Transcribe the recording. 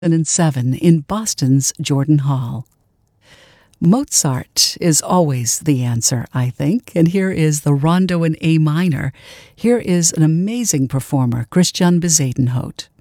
2007 in Boston's Jordan Hall. Mozart is always the answer, I think, and here is the Rondo in A minor. Here is an amazing performer, Christian Bezuidenhout.